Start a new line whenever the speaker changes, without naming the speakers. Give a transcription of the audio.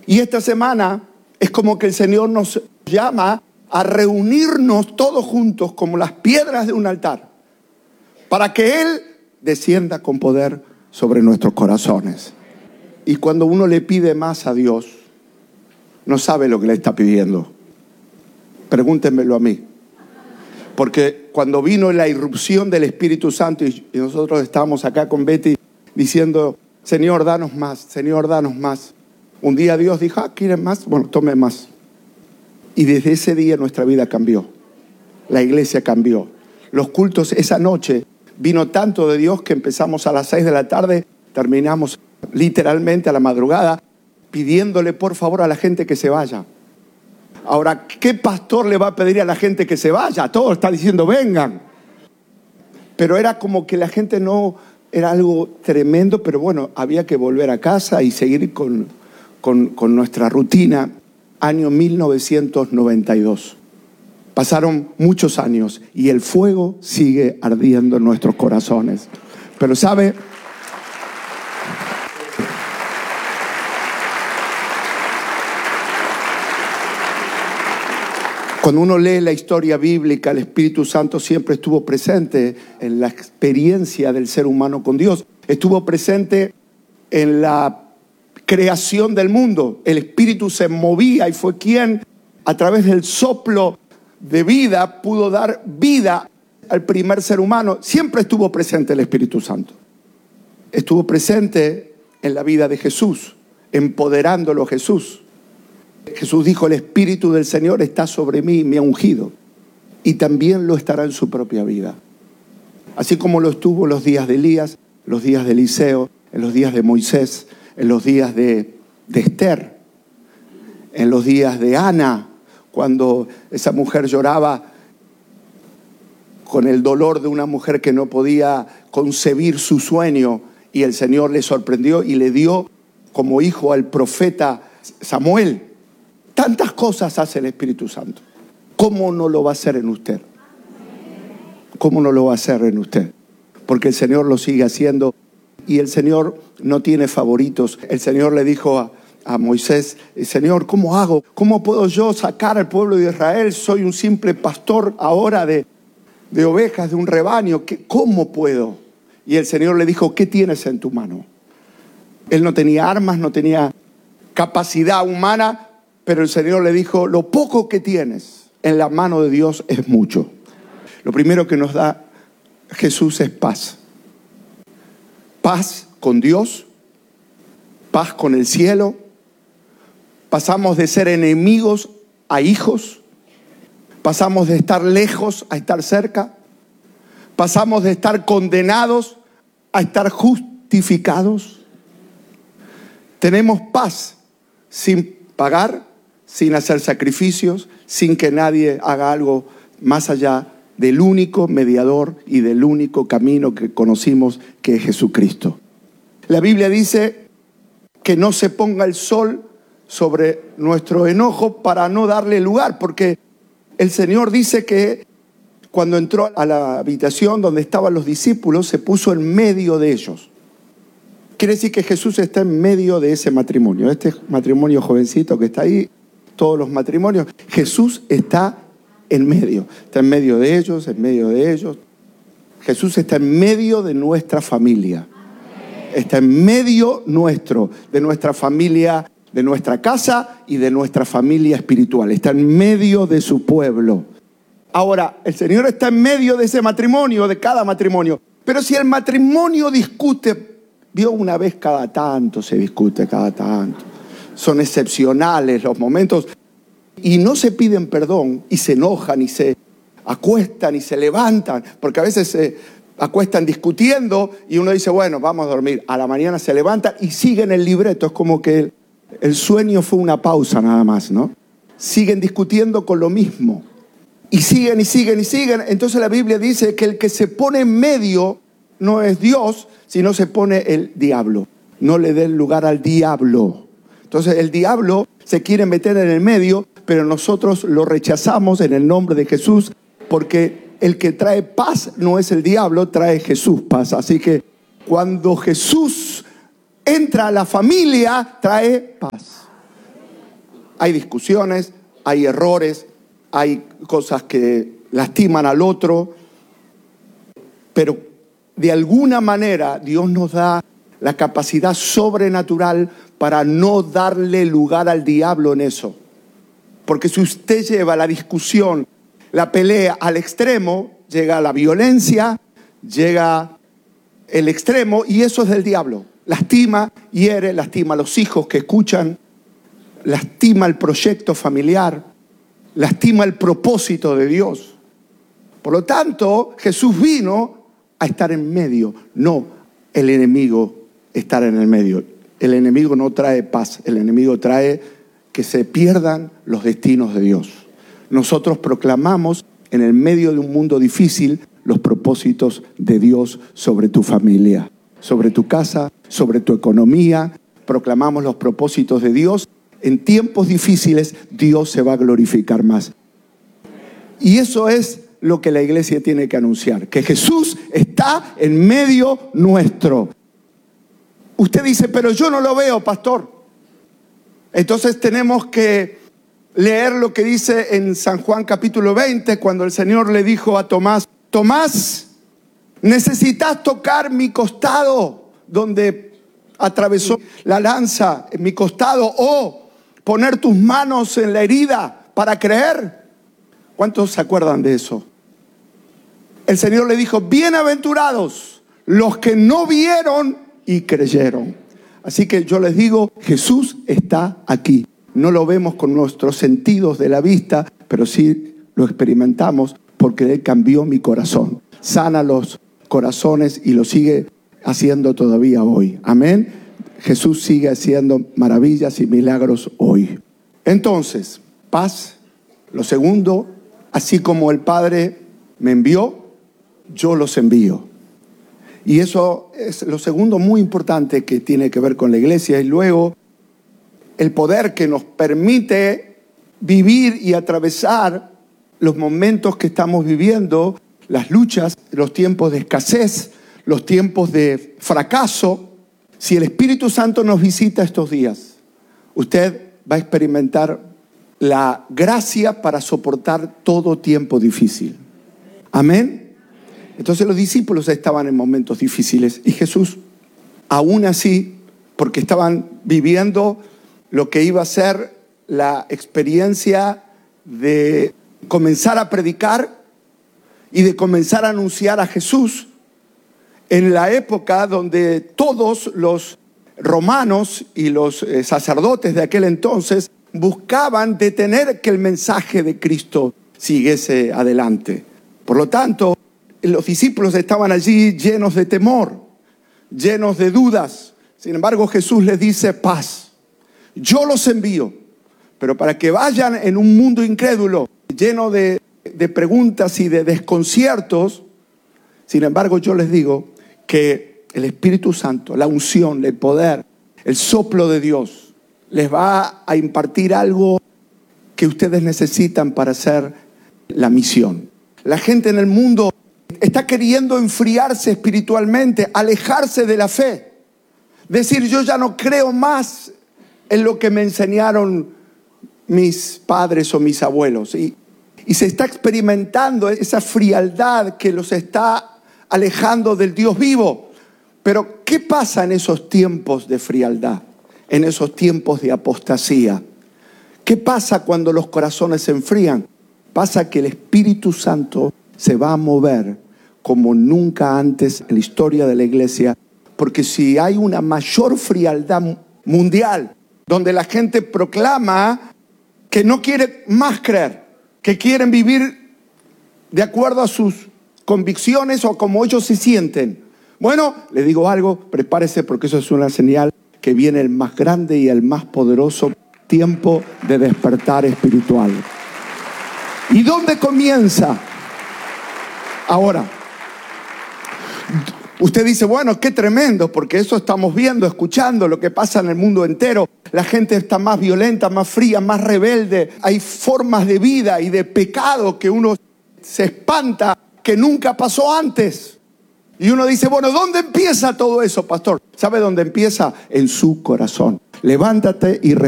Y esta semana es como que el Señor nos llama a reunirnos todos juntos como las piedras de un altar, para que Él descienda con poder sobre nuestros corazones. Y cuando uno le pide más a Dios, no sabe lo que le está pidiendo. Pregúntenmelo a mí. Porque cuando vino la irrupción del Espíritu Santo y nosotros estábamos acá con Betty diciendo, Señor, danos más, Señor, danos más. Un día Dios dijo, ¿quieren más? Bueno, tomen más. Y desde ese día nuestra vida cambió. La iglesia cambió. Los cultos esa noche vino tanto de Dios que empezamos a las 6 de la tarde, terminamos literalmente a la madrugada pidiéndole por favor a la gente que se vaya. Ahora, ¿qué pastor le va a pedir a la gente que se vaya? Todo está diciendo vengan. Pero era como que la gente no, era algo tremendo, pero bueno, había que volver a casa y seguir con nuestra rutina. Año 1992. Pasaron muchos años y el fuego sigue ardiendo en nuestros corazones. Pero ¿sabe? Cuando uno lee la historia bíblica, el Espíritu Santo siempre estuvo presente en la experiencia del ser humano con Dios. Estuvo presente en la creación del mundo. El Espíritu se movía y fue quien, a través del soplo de vida, pudo dar vida al primer ser humano. Siempre estuvo presente el Espíritu Santo. Estuvo presente en la vida de Jesús, empoderándolo a Jesús. Jesús dijo, el Espíritu del Señor está sobre mí, me ha ungido. Y también lo estará en su propia vida. Así como lo estuvo en los días de Elías, los días de Eliseo, en los días de Moisés, en los días de Esther, en los días de Ana, cuando esa mujer lloraba con el dolor de una mujer que no podía concebir su sueño, y el Señor le sorprendió y le dio como hijo al profeta Samuel. Tantas cosas hace el Espíritu Santo. ¿Cómo no lo va a hacer en usted? ¿Cómo no lo va a hacer en usted? Porque el Señor lo sigue haciendo. Y el Señor no tiene favoritos. El Señor le dijo a Moisés, Señor, ¿cómo hago? ¿Cómo puedo yo sacar al pueblo de Israel? Soy un simple pastor ahora de ovejas, de un rebaño. ¿Cómo puedo? Y el Señor le dijo, ¿qué tienes en tu mano? Él no tenía armas, no tenía capacidad humana, pero el Señor le dijo, lo poco que tienes en la mano de Dios es mucho. Lo primero que nos da Jesús es paz. Paz con Dios, paz con el cielo. Pasamos de ser enemigos a hijos. Pasamos de estar lejos a estar cerca. Pasamos de estar condenados a estar justificados. Tenemos paz sin pagar, sin hacer sacrificios, sin que nadie haga algo más allá del único mediador y del único camino que conocimos, que es Jesucristo. La Biblia dice que no se ponga el sol sobre nuestro enojo para no darle lugar, porque el Señor dice que cuando entró a la habitación donde estaban los discípulos, se puso en medio de ellos. Quiere decir que Jesús está en medio de ese matrimonio. Este matrimonio jovencito que está ahí, todos los matrimonios, Jesús está en medio. Está en medio de ellos, en medio de ellos. Jesús está en medio de nuestra familia. Está en medio nuestro, de nuestra familia, de nuestra casa y de nuestra familia espiritual. Está en medio de su pueblo. Ahora, el Señor está en medio de ese matrimonio, de cada matrimonio. Pero si el matrimonio discute, vio una vez cada tanto, se discute cada tanto. Son excepcionales los momentos. Y no se piden perdón y se enojan y se acuestan y se levantan. Porque a veces se acuestan discutiendo y uno dice, bueno, vamos a dormir. A la mañana se levantan y siguen el libreto. Es como que el sueño fue una pausa nada más, ¿no? Siguen discutiendo con lo mismo. Y siguen y siguen y siguen. Entonces la Biblia dice que el que se pone en medio no es Dios, sino se pone el diablo. No le den lugar al diablo. Entonces el diablo se quiere meter en el medio, pero nosotros lo rechazamos en el nombre de Jesús, porque el que trae paz no es el diablo, trae Jesús paz. Así que cuando Jesús entra a la familia, trae paz. Hay discusiones, hay errores, hay cosas que lastiman al otro, pero de alguna manera Dios nos da la capacidad sobrenatural para no darle lugar al diablo en eso. Porque si usted lleva la discusión, la pelea al extremo, llega la violencia, llega el extremo, y eso es del diablo. Lastima, hiere, lastima a los hijos que escuchan, lastima el proyecto familiar, lastima el propósito de Dios. Por lo tanto, Jesús vino a estar en medio, no el enemigo estar en el medio. El enemigo no trae paz, el enemigo trae que se pierdan los destinos de Dios. Nosotros proclamamos en el medio de un mundo difícil los propósitos de Dios sobre tu familia, sobre tu casa, sobre tu economía. Proclamamos los propósitos de Dios. En tiempos difíciles Dios se va a glorificar más. Y eso es lo que la iglesia tiene que anunciar, que Jesús está en medio nuestro. Usted dice, pero yo no lo veo, pastor. Entonces tenemos que leer lo que dice en San Juan capítulo 20, cuando el Señor le dijo a Tomás, Tomás, necesitas tocar mi costado, donde atravesó la lanza en mi costado, o poner tus manos en la herida para creer. ¿Cuántos se acuerdan de eso? El Señor le dijo, bienaventurados los que no vieron y creyeron. Así que yo les digo, Jesús está aquí. No lo vemos con nuestros sentidos de la vista, pero sí lo experimentamos porque Él cambió mi corazón. Sana los corazones y lo sigue haciendo todavía hoy. Amén. Jesús sigue haciendo maravillas y milagros hoy. Entonces, paz. Lo segundo, así como el Padre me envió, yo los envío. Y eso es lo segundo muy importante que tiene que ver con la iglesia. Y luego, el poder que nos permite vivir y atravesar los momentos que estamos viviendo, las luchas, los tiempos de escasez, los tiempos de fracaso. Si el Espíritu Santo nos visita estos días, usted va a experimentar la gracia para soportar todo tiempo difícil. Amén. Entonces los discípulos estaban en momentos difíciles y Jesús, aún así, porque estaban viviendo lo que iba a ser la experiencia de comenzar a predicar y de comenzar a anunciar a Jesús, en la época donde todos los romanos y los sacerdotes de aquel entonces buscaban detener que el mensaje de Cristo siguiese adelante. Por lo tanto, los discípulos estaban allí llenos de temor, llenos de dudas. Sin embargo, Jesús les dice, paz, yo los envío, pero para que vayan en un mundo incrédulo, lleno de preguntas y de desconciertos. Sin embargo, yo les digo que el Espíritu Santo, la unción, el poder, el soplo de Dios les va a impartir algo que ustedes necesitan para hacer la misión. La gente en el mundo está queriendo enfriarse espiritualmente, alejarse de la fe. Decir, yo ya no creo más en lo que me enseñaron mis padres o mis abuelos. Y se está experimentando esa frialdad que los está alejando del Dios vivo. Pero ¿qué pasa en esos tiempos de frialdad? En esos tiempos de apostasía. ¿Qué pasa cuando los corazones se enfrían? Pasa que el Espíritu Santo se va a mover como nunca antes en la historia de la iglesia. Porque si hay una mayor frialdad mundial, donde la gente proclama que no quiere más creer, que quieren vivir de acuerdo a sus convicciones o como ellos se sienten. Bueno, le digo algo, prepárese porque eso es una señal que viene el más grande y el más poderoso tiempo de despertar espiritual. ¿Y dónde comienza? Ahora, usted dice, bueno, qué tremendo, porque eso estamos viendo, escuchando lo que pasa en el mundo entero. La gente está más violenta, más fría, más rebelde. Hay formas de vida y de pecado que uno se espanta que nunca pasó antes. Y uno dice, bueno, ¿dónde empieza todo eso, pastor? ¿Sabe dónde empieza? En su corazón. Levántate y